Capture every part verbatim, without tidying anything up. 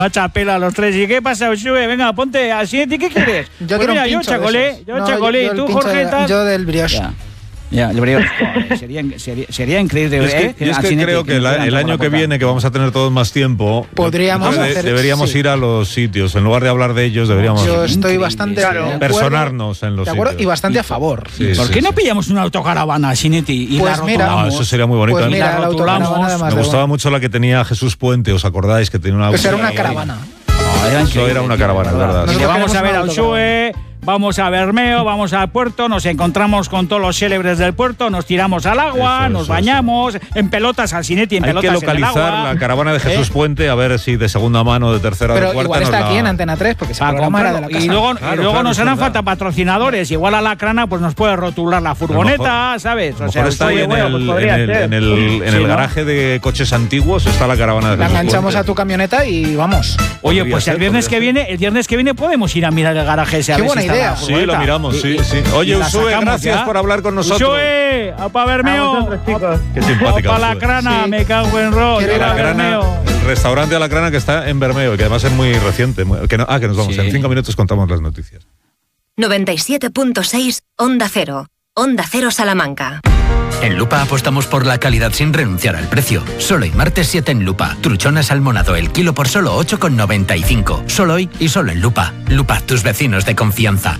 A chapela los tres. ¿Y qué pasa, Ushue? Venga, ponte al siguiente. ¿Qué quieres? Yo pues quiero mira, un yo pincho chacolé, yo no, chacolé. Yo, ¿Y yo tú, Jorge? De, yo del brioche. Ya. Ya, el brioche. Joder, sería, sería, sería increíble. Es que, ¿eh? yo es que creo que, que la, el año que viene, que vamos a tener todos más tiempo, podríamos de, hacer, deberíamos sí. ir a los sitios. En lugar de hablar de ellos, deberíamos yo estoy bastante claro. personarnos en los de acuerdo, sitios. Y bastante a favor. Sí, ¿Por sí, qué sí. no pillamos una autocaravana, Sinetti, y pues la mira, rotulamos? Ah, eso sería muy bonito. Pues mira, la rotulamos. Me gustaba mucho la que tenía Jesús Puente, ¿os acordáis? Que tenía una... Pues era una caravana. No, era Eso era una caravana, ¿verdad? Y le vamos a ver a Nosotros Ushue, vamos a Bermeo, vamos al puerto, nos encontramos con todos los célebres del puerto, nos tiramos al agua, Eso, nos eso, bañamos, en pelotas al Sinetti, en Hay pelotas que en el localizar agua. la caravana de Jesús ¿Eh? Puente, a ver si de segunda mano, de tercera, Pero de cuarta. igual está nos la... aquí en Antena tres, porque ese Para programa era de la comprarlo. casa. Y luego, Claro, y luego claro, nos es harán verdad. falta patrocinadores. Igual a la crana pues nos puede rotular la furgoneta, ¿sabes? A lo mejor está ahí en el, en el, en el, en el Sí, ¿no? garaje de coches antiguos, está la caravana de La Jesús enganchamos Puente. a tu camioneta y vamos. Oye, Podría pues ser, el viernes que podría viene, el viernes que viene podemos ir a mirar el garaje ese. A Qué ver buena si está idea. la Sí, furgoneta. lo miramos, sí, Y- sí. y Oye, la Ushue, sacamos gracias ya. por hablar con nosotros. Ushue, apa Bermeo. Qué simpática. Para la Ushue. crana, Sí. me cago en rock. Quiero ir a La Para Crana, Bermeo. el restaurante de la Crana que está en Bermeo, que además es muy reciente. muy- que no- ah, que nos vamos. Sí. En cinco minutos contamos las noticias. noventa y siete punto seis Onda Cero. Onda Cero Salamanca. En Lupa apostamos por la calidad sin renunciar al precio. Solo hoy martes siete en Lupa. Truchona salmonado el kilo por solo ocho con noventa y cinco. Solo hoy y solo en Lupa. Lupa, tus vecinos de confianza.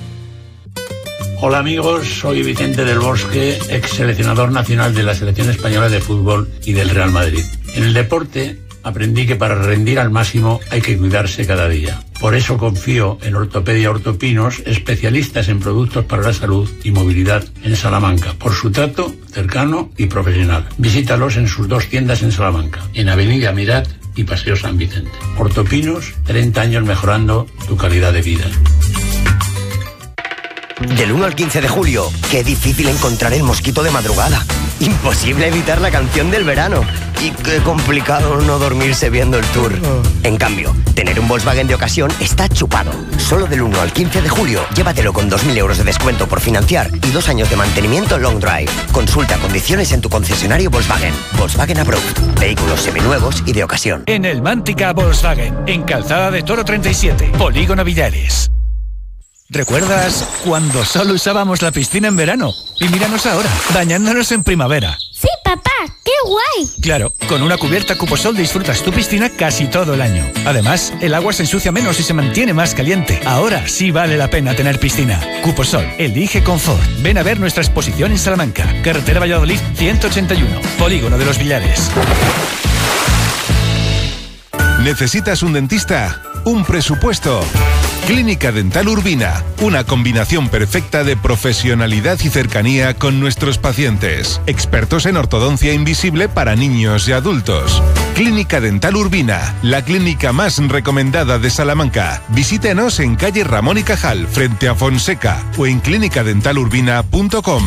Hola amigos, soy Vicente del Bosque, ex seleccionador nacional de la Selección Española de Fútbol y del Real Madrid. En el deporte aprendí que para rendir al máximo hay que cuidarse cada día. Por eso confío en Ortopedia Ortopinos, especialistas en productos para la salud y movilidad en Salamanca, por su trato cercano y profesional. Visítalos en sus dos tiendas en Salamanca, en Avenida Mirat y Paseo San Vicente. Ortopinos, treinta años mejorando tu calidad de vida. Del uno al quince de julio, qué difícil encontrar el mosquito de madrugada. Imposible evitar la canción del verano. Y qué complicado no dormirse viendo el tour. En cambio, tener un Volkswagen de ocasión está chupado. Solo del uno al quince de julio, llévatelo con dos mil euros de descuento por financiar y dos años de mantenimiento long drive. Consulta condiciones en tu concesionario Volkswagen. Volkswagen Approved. Vehículos seminuevos y de ocasión. En el Mántica Volkswagen, en Calzada de Toro treinta y siete, Polígono Villares. ¿Recuerdas cuando solo usábamos la piscina en verano? Y míranos ahora, bañándonos en primavera. Sí, papá, qué guay. Claro, con una cubierta Cuposol disfrutas tu piscina casi todo el año. Además, el agua se ensucia menos y se mantiene más caliente. Ahora sí vale la pena tener piscina. Cuposol, elige confort. Ven a ver nuestra exposición en Salamanca. Carretera Valladolid ciento ochenta y uno, Polígono de los Villares. ¿Necesitas un dentista? ¿Un presupuesto? Clínica Dental Urbina, una combinación perfecta de profesionalidad y cercanía con nuestros pacientes. Expertos en ortodoncia invisible para niños y adultos. Clínica Dental Urbina, la clínica más recomendada de Salamanca. Visítenos en calle Ramón y Cajal, frente a Fonseca, o en clínica dental urbina punto com.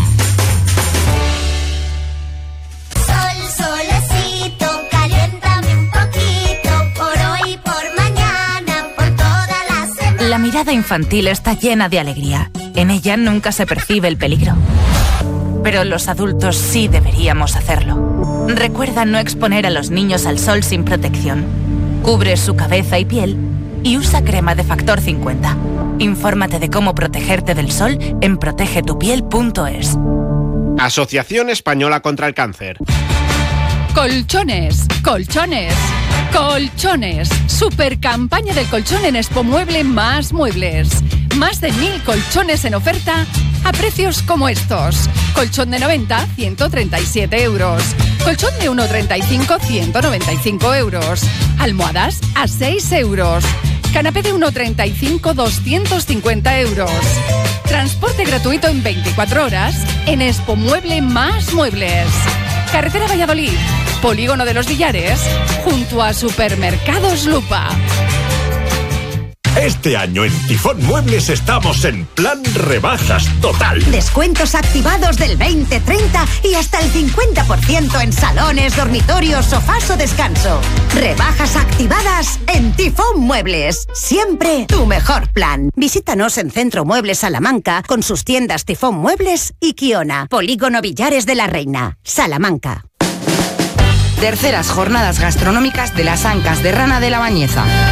La mirada infantil está llena de alegría. En ella nunca se percibe el peligro. Pero los adultos sí deberíamos hacerlo. Recuerda no exponer a los niños al sol sin protección. Cubre su cabeza y piel y usa crema de factor cincuenta. Infórmate de cómo protegerte del sol en protege tu piel punto es. Asociación Española contra el Cáncer. Colchones, colchones, colchones. Super campaña del colchón en Expomueble Más Muebles. Más de mil colchones en oferta a precios como estos. Colchón de noventa, ciento treinta y siete euros. Colchón de uno treinta y cinco, ciento noventa y cinco euros. Almohadas a seis euros. Canapé de uno treinta y cinco, doscientos cincuenta euros. Transporte gratuito en veinticuatro horas en Expomueble Más Muebles. Carretera Valladolid, Polígono de los Villares, junto a Supermercados Lupa. Este año en Tifón Muebles estamos en plan rebajas total. Descuentos activados del veinte, treinta y hasta el cincuenta por ciento en salones, dormitorios, sofás o descanso. Rebajas activadas en Tifón Muebles. Siempre tu mejor plan. Visítanos en Centro Muebles Salamanca con sus tiendas Tifón Muebles y Kiona. Polígono Villares de la Reina, Salamanca. Terceras jornadas gastronómicas de las Ancas de Rana de la Bañeza.